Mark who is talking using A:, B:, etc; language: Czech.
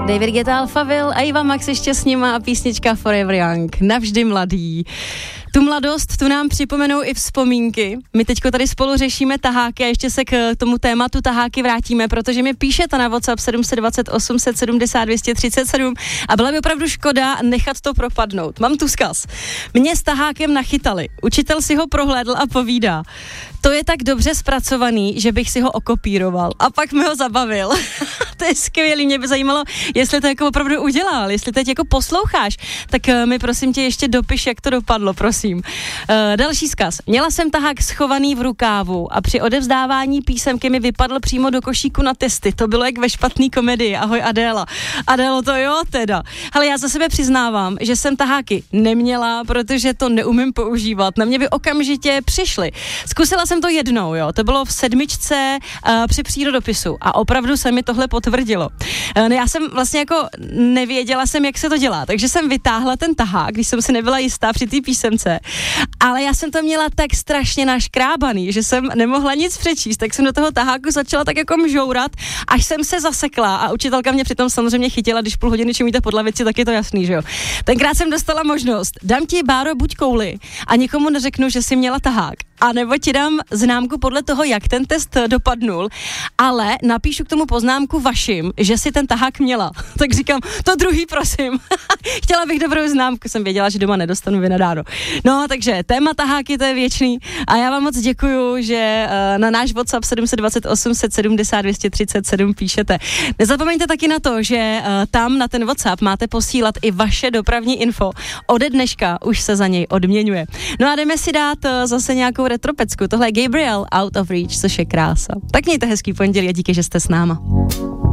A: David Guetta, Alphaville a Eva Max ještě s nima a písnička Forever Young, navždy mladý. Tu mladost, tu nám připomenou i vzpomínky. My teďko tady spolu řešíme taháky a ještě se k tomu tématu taháky vrátíme, protože mi píšete na WhatsApp 720 870 237 a byla by opravdu škoda nechat to propadnout. Mám tu vzkaz. Mě s tahákem nachytali. Učitel si ho prohlédl a povídá: to je tak dobře zpracovaný, že bych si ho okopíroval. A pak mi ho zabavil. To je skvělý, mě by zajímalo, jestli to jako opravdu udělal, jestli teď jako posloucháš, tak mi prosím tě ještě dopiš, jak to dopadlo, prosím. Další vzkaz. Měla jsem tahák schovaný v rukávu a při odevzdávání písemky mi vypadl přímo do košíku na testy. To bylo jak ve špatný komedii. Ahoj Adéla. Adélo, to jo teda. Ale já za sebe přiznávám, že jsem taháky neměla, protože to neumím používat. Na mě by okamžitě přišly. Zkusila jsem to jednou, jo. To bylo v 7. při přírodopisu a opravdu se mi tohle potvrdilo. Já jsem vlastně jako nevěděla jsem, jak se to dělá, takže jsem vytáhla ten tahák, když jsem si nebyla jistá při té písemce, ale já jsem to měla tak strašně naškrábaný, že jsem nemohla nic přečíst, tak jsem do toho taháku začala tak jako mžourat, až jsem se zasekla a učitelka mě přitom samozřejmě chytila, když půl hodiny čumíte pod lavici, tak je to jasný, že jo. Tenkrát jsem dostala možnost: dám ti, Báro, buď kouli a nikomu neřeknu, že jsi měla tahák, a nebo ti dám známku podle toho, jak ten test dopadnul, ale napíšu k tomu poznámku vašim, že si ten tahák měla. Tak říkám, to druhý, prosím. Chtěla bych dobrou známku, jsem věděla, že doma nedostanu vynadáno. No, takže téma taháky, to je věčný a já vám moc děkuju, že na náš WhatsApp 720 870 237 píšete. Nezapomeňte taky na to, že tam na ten WhatsApp máte posílat i vaše dopravní info. Ode dneška už se za něj odměňuje. No a jdeme si dát zase nějakou retropecku. Tohle je Gabriel, Out of Reach, což je krása. Tak mějte hezký pondělí a díky, že jste s náma.